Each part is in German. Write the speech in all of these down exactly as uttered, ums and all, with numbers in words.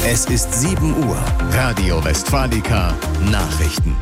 Es ist sieben Uhr. Radio Westfalica Nachrichten.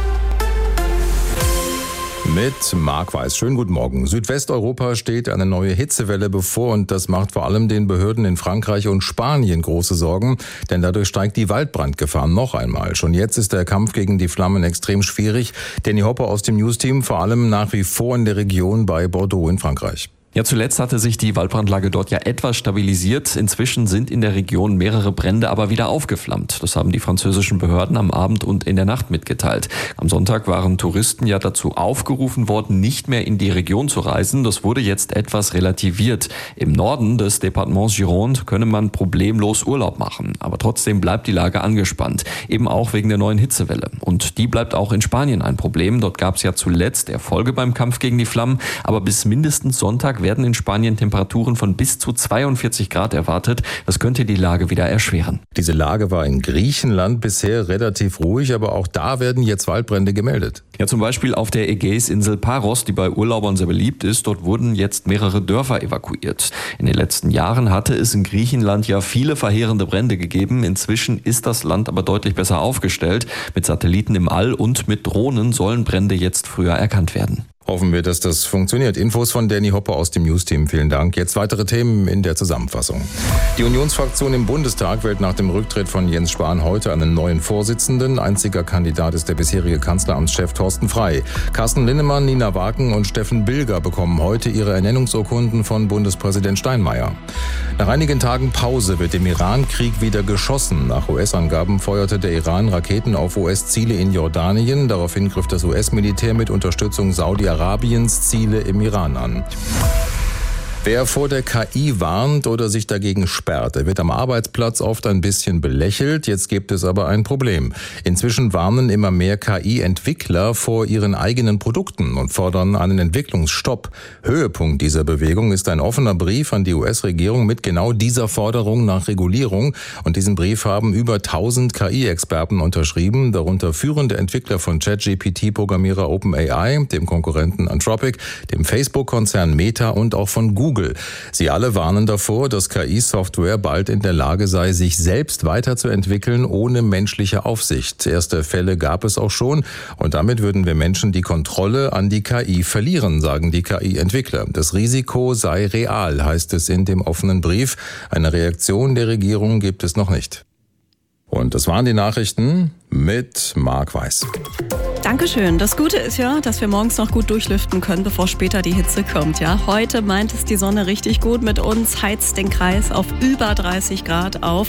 Mit Marc Weiß. Schönen guten Morgen. Südwesteuropa steht eine neue Hitzewelle bevor und das macht vor allem den Behörden in Frankreich und Spanien große Sorgen, denn dadurch steigt die Waldbrandgefahr noch einmal. Schon jetzt ist der Kampf gegen die Flammen extrem schwierig. Danny Hopper aus dem Newsteam, vor allem nach wie vor in der Region bei Bordeaux in Frankreich. Ja, zuletzt hatte sich die Waldbrandlage dort ja etwas stabilisiert. Inzwischen sind in der Region mehrere Brände aber wieder aufgeflammt. Das haben die französischen Behörden am Abend und in der Nacht mitgeteilt. Am Sonntag waren Touristen ja dazu aufgerufen worden, nicht mehr in die Region zu reisen. Das wurde jetzt etwas relativiert. Im Norden des Departements Gironde könne man problemlos Urlaub machen. Aber trotzdem bleibt die Lage angespannt. Eben auch wegen der neuen Hitzewelle. Und die bleibt auch in Spanien ein Problem. Dort gab es ja zuletzt Erfolge beim Kampf gegen die Flammen. Aber bis mindestens Sonntag werden in Spanien Temperaturen von bis zu zweiundvierzig Grad erwartet. Das könnte die Lage wieder erschweren. Diese Lage war in Griechenland bisher relativ ruhig, aber auch da werden jetzt Waldbrände gemeldet. Ja, zum Beispiel auf der Ägäisinsel Paros, die bei Urlaubern sehr beliebt ist. Dort wurden jetzt mehrere Dörfer evakuiert. In den letzten Jahren hatte es in Griechenland ja viele verheerende Brände gegeben. Inzwischen ist das Land aber deutlich besser aufgestellt. Mit Satelliten im All und mit Drohnen sollen Brände jetzt früher erkannt werden. Hoffen wir, dass das funktioniert. Infos von Danny Hopper aus dem Newsteam. Vielen Dank. Jetzt weitere Themen in der Zusammenfassung. Die Unionsfraktion im Bundestag wählt nach dem Rücktritt von Jens Spahn heute einen neuen Vorsitzenden. Einziger Kandidat ist der bisherige Kanzleramtschef Thorsten Frey. Carsten Linnemann, Nina Waken und Steffen Bilger bekommen heute ihre Ernennungsurkunden von Bundespräsident Steinmeier. Nach einigen Tagen Pause wird im Iran-Krieg wieder geschossen. Nach U S-Angaben feuerte der Iran Raketen auf U S-Ziele in Jordanien. Daraufhin griff das U S-Militär mit Unterstützung Saudi-Arabiens Arabiens Ziele im Iran an. Wer vor der K I warnt oder sich dagegen sperrt, der wird am Arbeitsplatz oft ein bisschen belächelt. Jetzt gibt es aber ein Problem. Inzwischen warnen immer mehr K I-Entwickler vor ihren eigenen Produkten und fordern einen Entwicklungsstopp. Höhepunkt dieser Bewegung ist ein offener Brief an die U S-Regierung mit genau dieser Forderung nach Regulierung. Und diesen Brief haben über tausend K I-Experten unterschrieben, darunter führende Entwickler von ChatGPT-Programmierer OpenAI, dem Konkurrenten Anthropic, dem Facebook-Konzern Meta und auch von Google. Sie alle warnen davor, dass K I-Software bald in der Lage sei, sich selbst weiterzuentwickeln, ohne menschliche Aufsicht. Erste Fälle gab es auch schon und damit würden wir Menschen die Kontrolle an die K I verlieren, sagen die K I-Entwickler. Das Risiko sei real, heißt es in dem offenen Brief. Eine Reaktion der Regierung gibt es noch nicht. Und das waren die Nachrichten mit Marc Weiß. Dankeschön. Das Gute ist ja, dass wir morgens noch gut durchlüften können, bevor später die Hitze kommt. Ja, heute meint es die Sonne richtig gut mit uns, heizt den Kreis auf über dreißig Grad auf.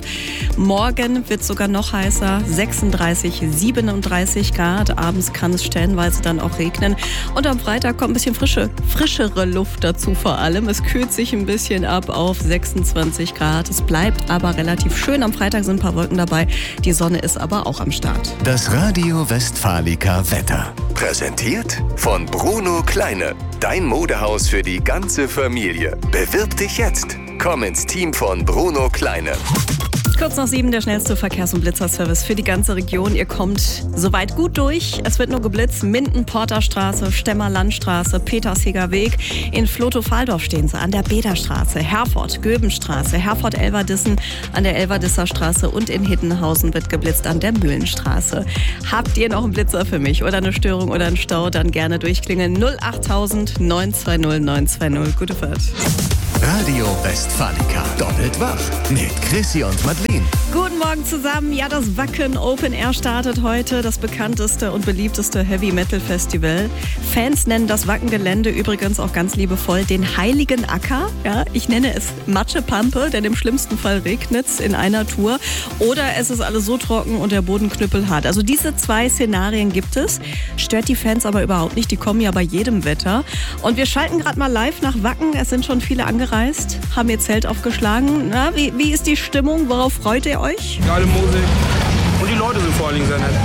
Morgen wird es sogar noch heißer, sechsunddreißig, siebenunddreißig Grad. Abends kann es stellenweise dann auch regnen. Und am Freitag kommt ein bisschen frische, frischere Luft dazu vor allem. Es kühlt sich ein bisschen ab auf sechsundzwanzig Grad. Es bleibt aber relativ schön. Am Freitag sind ein paar Wolken dabei. Die Sonne ist aber auch am Start. Das Radio Westfalica Wetter. Präsentiert von Bruno Kleine. Dein Modehaus für die ganze Familie. Bewirb dich jetzt. Komm ins Team von Bruno Kleine. Kurz nach sieben, der schnellste Verkehrs- und Blitzerservice für die ganze Region. Ihr kommt soweit gut durch. Es wird nur geblitzt. Minden-Porterstraße, Stemmer-Landstraße, Petersheger Weg. In Flotow-Fahldorf stehen sie an der Bederstraße, Herford-Göbenstraße, Herford-Elverdissen an der Elverdisser Straße und in Hiddenhausen wird geblitzt an der Mühlenstraße. Habt ihr noch einen Blitzer für mich oder eine Störung oder einen Stau, dann gerne durchklingeln. null achttausend neun zwei null neun zwei null. Gute Fahrt. Radio Westfalica. Doppelt wach mit Chrissy und Madeleine. Guten Morgen zusammen. Ja, das Wacken Open Air startet heute. Das bekannteste und beliebteste Heavy Metal Festival. Fans nennen das Wacken-Gelände übrigens auch ganz liebevoll den Heiligen Acker. Ja, ich nenne es Matschepampe, denn im schlimmsten Fall regnet es in einer Tour. Oder es ist alles so trocken und der Boden knüppelhart. Also diese zwei Szenarien gibt es. Stört die Fans aber überhaupt nicht. Die kommen ja bei jedem Wetter. Und wir schalten gerade mal live nach Wacken. Es sind schon viele angereist, haben ihr Zelt aufgeschlagen. Na, wie, wie ist die Stimmung? Worauf freut ihr euch? Geile Musik. Und die Leute sind vor allen Dingen sehr nett.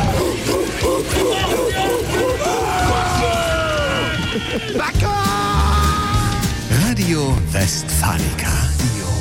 Radio Westfalica.